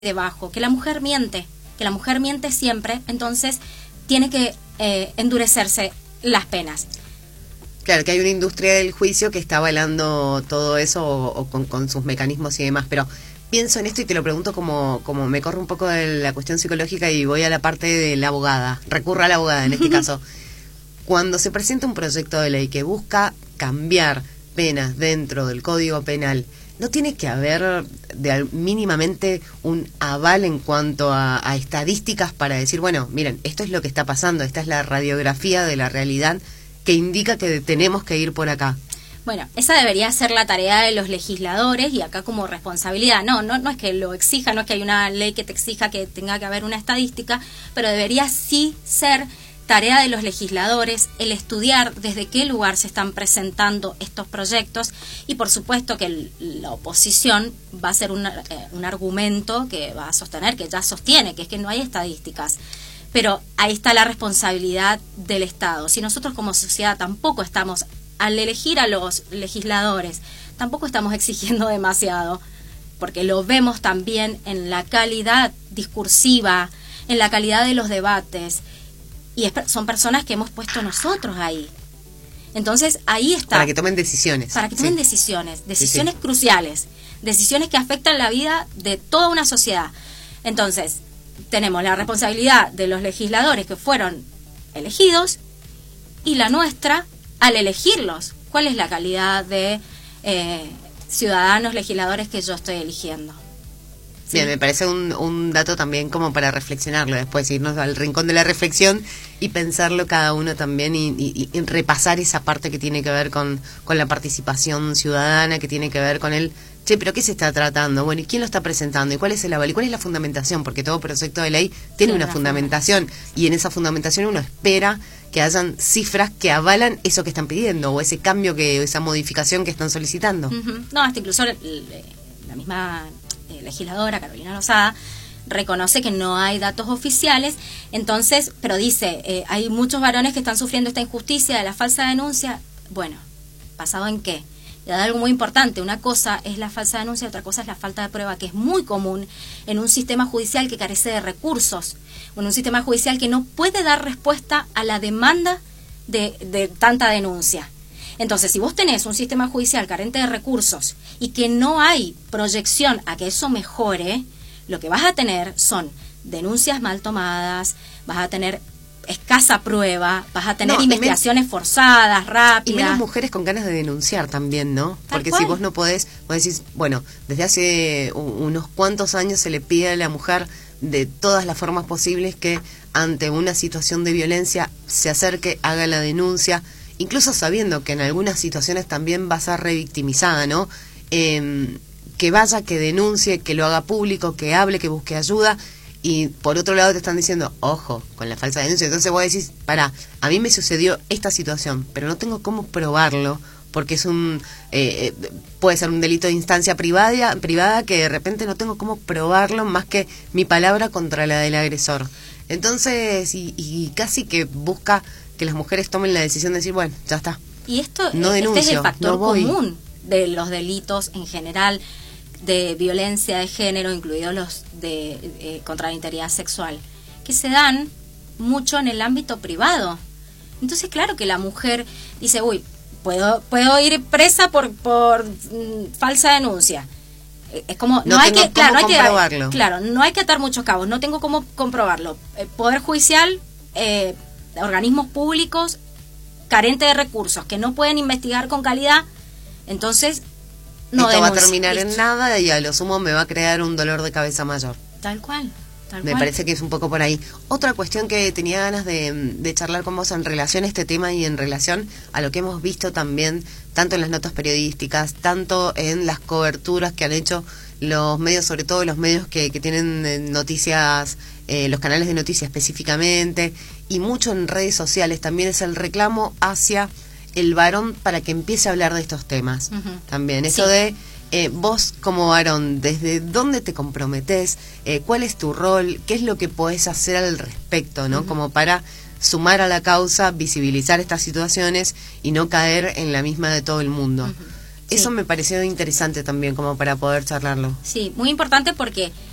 debajo, que la mujer miente siempre, entonces tiene que endurecerse las penas. Claro, que hay una industria del juicio que está avalando todo eso o con sus mecanismos y demás, pero pienso en esto y te lo pregunto como me corro un poco de la cuestión psicológica y voy a la parte de la abogada, recurro a la abogada en este caso. Cuando se presenta un proyecto de ley que busca cambiar penas dentro del Código Penal, ¿no tiene que haber mínimamente un aval en cuanto a estadísticas para decir, bueno, miren, esto es lo que está pasando, esta es la radiografía de la realidad que indica que tenemos que ir por acá? Bueno, esa debería ser la tarea de los legisladores y acá como responsabilidad. No es que lo exija, no es que hay una ley que te exija que tenga que haber una estadística, pero debería sí ser tarea de los legisladores el estudiar desde qué lugar se están presentando estos proyectos y por supuesto que la oposición va a ser un argumento que va a sostener, que ya sostiene, que es que no hay estadísticas. Pero ahí está la responsabilidad del Estado. Si nosotros como sociedad tampoco estamos, al elegir a los legisladores, tampoco estamos exigiendo demasiado, porque lo vemos también en la calidad discursiva, en la calidad de los debates, y son personas que hemos puesto nosotros ahí. Entonces ahí está. Para que tomen decisiones. Para que tomen decisiones cruciales, decisiones que afectan la vida de toda una sociedad. Entonces, tenemos la responsabilidad de los legisladores que fueron elegidos y la nuestra al elegirlos. ¿Cuál es la calidad de ciudadanos legisladores que yo estoy eligiendo? ¿Sí? Bien, me parece un dato también como para reflexionarlo, después irnos al rincón de la reflexión y pensarlo cada uno también y repasar esa parte que tiene que ver con la participación ciudadana, que tiene que ver con el, pero ¿qué se está tratando? Bueno, ¿y quién lo está presentando? ¿Y cuál es el aval? ¿Y cuál es la fundamentación? Porque todo proyecto de ley tiene una fundamentación y en esa fundamentación uno espera que hayan cifras que avalan eso que están pidiendo o ese cambio, esa modificación que están solicitando. No, hasta incluso la misma legisladora Carolina Lozada reconoce que no hay datos oficiales, entonces, pero dice, hay muchos varones que están sufriendo esta injusticia de la falsa denuncia. Bueno, ¿basado en qué? Y hay algo muy importante, una cosa es la falsa denuncia y otra cosa es la falta de prueba, que es muy común en un sistema judicial que carece de recursos, en un sistema judicial que no puede dar respuesta a la demanda de tanta denuncia. Entonces, si vos tenés un sistema judicial carente de recursos y que no hay proyección a que eso mejore, lo que vas a tener son denuncias mal tomadas, vas a tener escasa prueba, vas a tener investigaciones forzadas, rápidas. Y menos mujeres con ganas de denunciar también, ¿no? Porque si vos no podés, vos decís, bueno, desde hace unos cuantos años se le pide a la mujer de todas las formas posibles que ante una situación de violencia se acerque, haga la denuncia, incluso sabiendo que en algunas situaciones también va a ser revictimizada, ¿no? Que vaya, que denuncie, que lo haga público, que hable, que busque ayuda. Y por otro lado te están diciendo, ojo, con la falsa denuncia. Entonces vos decís, a mí me sucedió esta situación, pero no tengo cómo probarlo, porque es puede ser un delito de instancia privada que de repente no tengo cómo probarlo más que mi palabra contra la del agresor. Entonces, y casi que busca que las mujeres tomen la decisión de decir, bueno, ya está. Y esto no denuncio, este es el factor no voy. común de los delitos en general, de violencia de género, incluidos los de contra la integridad sexual, que se dan mucho en el ámbito privado. Entonces, claro que la mujer dice, uy, puedo ir presa por falsa denuncia. Es como no hay que comprobarlo. No hay que atar muchos cabos, no tengo cómo comprobarlo. Poder judicial, organismos públicos carentes de recursos que no pueden investigar con calidad, entonces no esto va a terminar en nada y a lo sumo me va a crear un dolor de cabeza mayor. Tal cual. Me parece que es un poco por ahí. Otra cuestión que tenía ganas de charlar con vos en relación a este tema y en relación a lo que hemos visto también, tanto en las notas periodísticas, tanto en las coberturas que han hecho los medios, sobre todo los medios que tienen noticias, los canales de noticias específicamente, y mucho en redes sociales, también es el reclamo hacia el varón para que empiece a hablar de estos temas. También, eso de vos como varón, ¿desde dónde te comprometés? ¿Cuál es tu rol? ¿Qué es lo que podés hacer al respecto, no? Como para sumar a la causa, visibilizar estas situaciones y no caer en la misma de todo el mundo. Eso me pareció interesante también como para poder charlarlo. Sí, muy importante porque